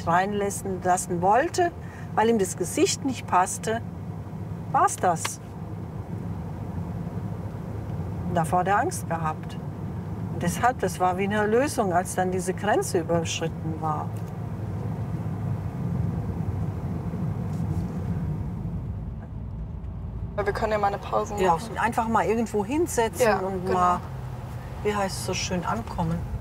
reinlassen wollte, weil ihm das Gesicht nicht passte, war es das. Und davor hat er Angst gehabt. Und deshalb, das war wie eine Erlösung, als dann diese Grenze überschritten war. Wir können ja mal eine Pause machen. Ja, einfach mal irgendwo hinsetzen und genau. mal, wie heißt es so schön, ankommen.